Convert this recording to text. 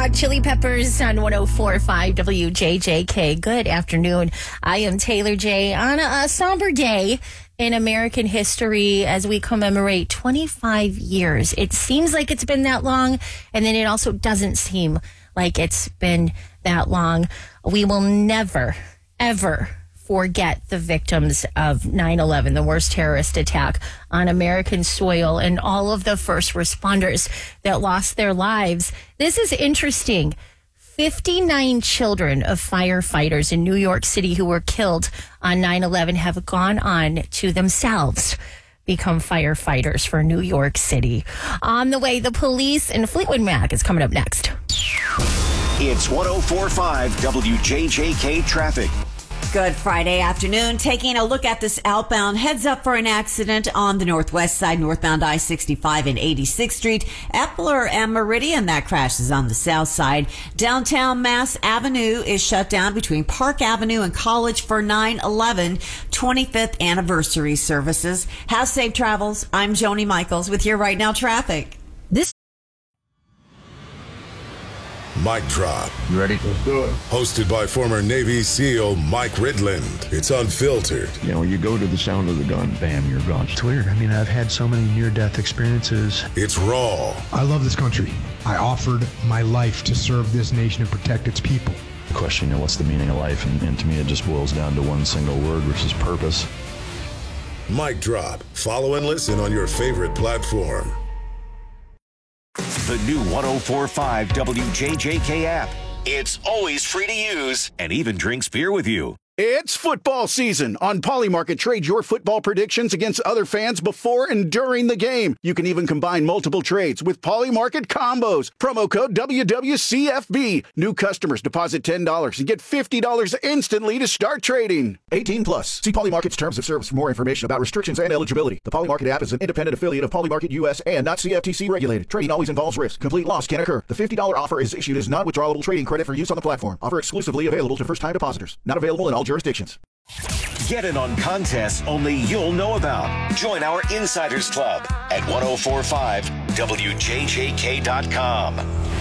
Hot Chili Peppers on 104.5 WJJK. Good afternoon. I am Taylor J. On a somber day in American history as we commemorate 25 years. It seems like it's been that long, and then it also doesn't seem like it's been that long. We will never, ever forget the victims of 9/11, the worst terrorist attack on American soil, and all of the first responders that lost their lives. This is interesting. 59 children of firefighters in New York City who were killed on 9/11 have gone on to themselves become firefighters for New York City. On the way, the police and Fleetwood Mac is coming up next. It's 104.5 WJJK traffic. Good Friday afternoon. Taking a look at this outbound. Heads up for an accident on the northwest side, northbound I-65 and 86th Street. Epler and Meridian, that crash is on the south side. Downtown Mass Avenue is shut down between Park Avenue and College for 9/11 25th anniversary services. Have safe travels. I'm Joni Michaels with your Right Now traffic. Mic Drop. You ready? Let's do it. Hosted by former Navy SEAL Mike Ridland. It's unfiltered. You know, you go to the sound of the gun, bam, you're gone. It's weird. I mean, I've had so many near-death experiences. It's raw. I love this country. I offered my life to serve this nation and protect its people. The question, what's the meaning of life? And to me, it just boils down to one single word, which is purpose. Mic Drop. Follow and listen on your favorite platform. The new 104.5 WJJK app. It's always free to use and even drinks beer with you. It's football season. On Polymarket, trade your football predictions against other fans before and during the game. You can even combine multiple trades with Polymarket combos. Promo code WWCFB. New customers deposit $10 and get $50 instantly to start trading. 18 plus. See Polymarket's terms of service for more information about restrictions and eligibility. The Polymarket app is an independent affiliate of Polymarket US and not CFTC regulated. Trading always involves risk. Complete loss can occur. The $50 offer is issued as non-withdrawable trading credit for use on the platform. Offer exclusively available to first-time depositors. Not available in all jurisdictions. Get in on contests only you'll know about. Join our Insiders Club at 1045WJJK.com.